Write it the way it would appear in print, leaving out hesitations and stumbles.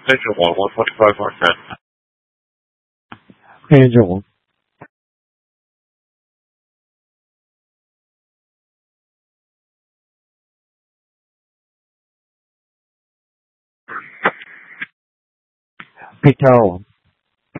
Engine 1, 125 Mark 10. Engine 1. Peak Tower 1.